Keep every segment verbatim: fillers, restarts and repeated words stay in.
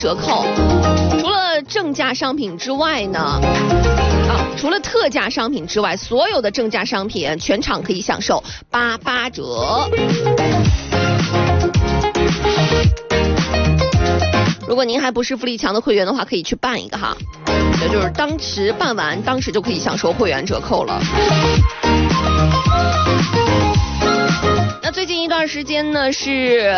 折扣。除了正价商品之外呢，啊，除了特价商品之外，所有的正价商品全场可以享受八八折。如果您还不是富力强的会员的话，可以去办一个哈，也就是当时办完，当时就可以享受会员折扣了。那最近一段时间呢，是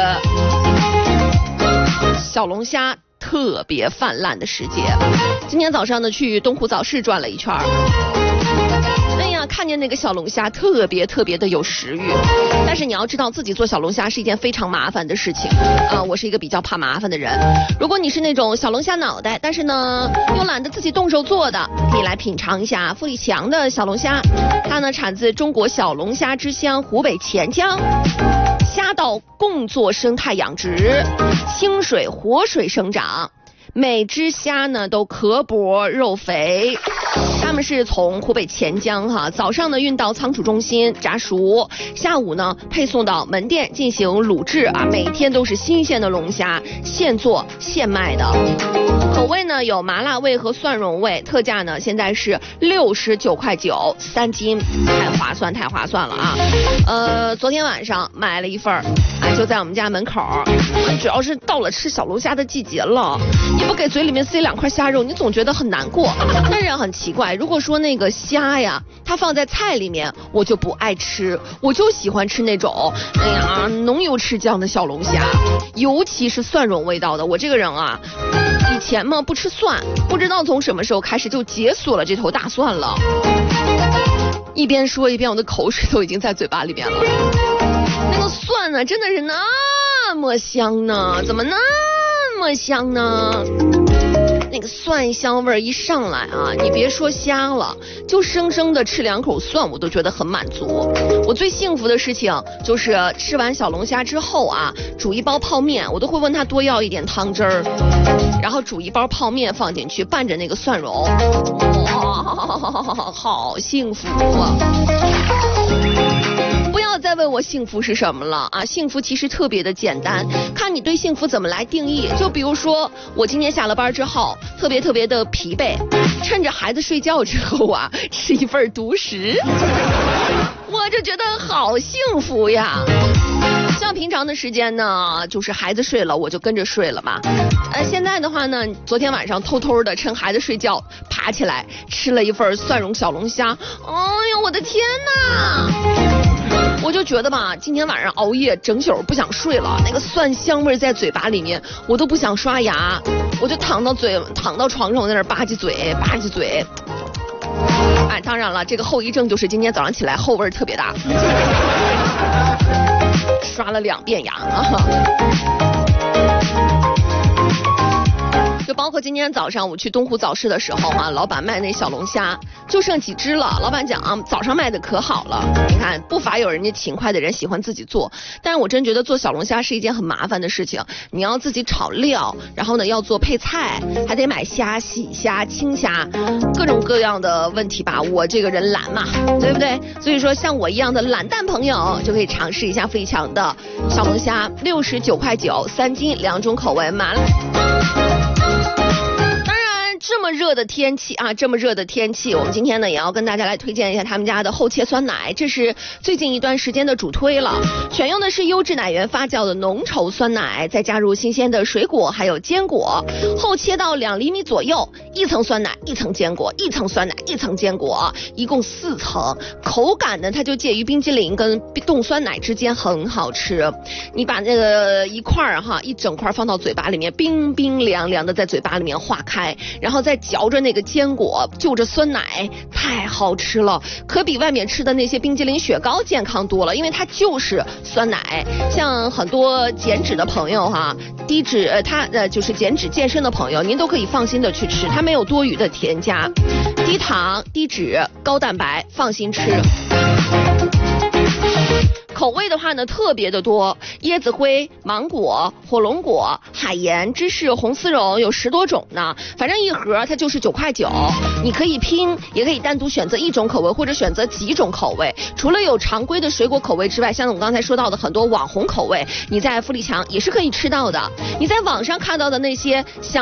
小龙虾特别泛滥的时节。今天早上呢，去东湖早市转了一圈，哎呀，看见那个小龙虾特别特别的有食欲。但是你要知道，自己做小龙虾是一件非常麻烦的事情啊、呃！我是一个比较怕麻烦的人。如果你是那种小龙虾脑袋，但是呢又懒得自己动手做的，可以来品尝一下富力强的小龙虾。它呢产自中国小龙虾之乡湖北潜江。虾稻共作生态养殖，清水活水生长，每只虾呢都壳薄肉肥。他们是从湖北潜江哈，早上呢运到仓储中心炸熟，下午呢配送到门店进行卤制啊，每天都是新鲜的龙虾，现做现卖的。口味呢有麻辣味和蒜蓉味，特价呢现在是六十九块九三斤，太划算太划算了啊！呃，昨天晚上买了一份儿，啊，就在我们家门口。主要是到了吃小龙虾的季节了，你不给嘴里面塞两块虾肉，你总觉得很难过。但是很奇怪，如果说那个虾呀，它放在菜里面，我就不爱吃，我就喜欢吃那种，哎呀，浓油赤酱的小龙虾，尤其是蒜蓉味道的。我这个人啊，以前嘛不吃蒜，不知道从什么时候开始就解锁了这头大蒜了。一边说一边我的口水都已经在嘴巴里面了。那个蒜呢，真的是那么香呢，怎么那么香呢？那个蒜香味一上来啊，你别说虾了，就生生的吃两口蒜我都觉得很满足。我最幸福的事情就是吃完小龙虾之后啊，煮一包泡面，我都会问他多要一点汤汁儿，然后煮一包泡面放进去，拌着那个蒜蓉，哇，好幸福啊！不要再问我幸福是什么了啊！幸福其实特别的简单，看你对幸福怎么来定义。就比如说，我今天下了班之后，特别特别的疲惫，趁着孩子睡觉之后啊，吃一份独食，我就觉得好幸福呀。像平常的时间呢，就是孩子睡了，我就跟着睡了嘛。呃，现在的话呢，昨天晚上偷偷的趁孩子睡觉，爬起来吃了一份蒜蓉小龙虾。哎呦，我的天哪！我就觉得吧，今天晚上熬夜整宿不想睡了，那个蒜香味在嘴巴里面，我都不想刷牙，我就躺到嘴躺到床上在那吧唧嘴吧唧嘴。哎，当然了，这个后遗症就是今天早上起来后味特别大，刷了两遍牙啊。就包括今天早上我去东湖早市的时候啊，老板卖那小龙虾就剩几只了，老板讲啊，早上卖的可好了。你看不乏有人家勤快的人喜欢自己做，但是我真觉得做小龙虾是一件很麻烦的事情，你要自己炒料，然后呢要做配菜，还得买虾、洗虾、清虾，各种各样的问题吧。我这个人懒嘛，对不对？所以说像我一样的懒蛋朋友就可以尝试一下富强的小龙虾，六十九块九三斤，两种口味，买了。这么热的天气啊，这么热的天气，我们今天呢也要跟大家来推荐一下他们家的厚切酸奶，这是最近一段时间的主推了。选用的是优质奶源发酵的浓稠酸奶，再加入新鲜的水果还有坚果，厚切到两厘米左右，一层酸奶一层坚果，一层酸奶一层坚果，一共四层，口感呢它就介于冰激凌跟冻酸奶之间，很好吃。你把那个一块儿哈一整块放到嘴巴里面，冰冰凉凉的在嘴巴里面化开，然后再嚼着那个坚果，就着酸奶，太好吃了，可比外面吃的那些冰激凌雪糕健康多了，因为它就是酸奶。像很多减脂的朋友哈，低脂呃它呃就是减脂健身的朋友，您都可以放心的去吃，它没有多余的添加，低糖低脂高蛋白，放心吃。 口味的话呢特别的多，椰子灰、芒果、火龙果、海盐、芝士、红丝绒有十多种呢，反正一盒它就是九块九，你可以拼，也可以单独选择一种口味，或者选择几种口味。除了有常规的水果口味之外，像我们刚才说到的很多网红口味，你在富力强也是可以吃到的。你在网上看到的那些像